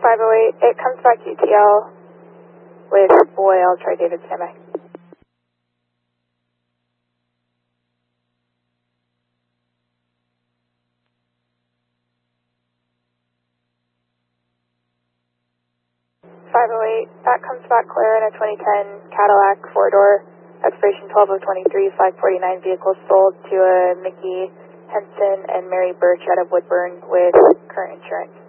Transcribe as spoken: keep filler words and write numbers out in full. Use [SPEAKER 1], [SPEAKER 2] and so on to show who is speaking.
[SPEAKER 1] five oh eight, it comes back to U T L with boy, I'll try David standby. five oh eight, that comes back clear in a twenty ten Cadillac four-door, expiration twelve of twenty-three, five forty-nine vehicle sold to a Mickey Henson and Mary Birch out of Woodburn with current insurance.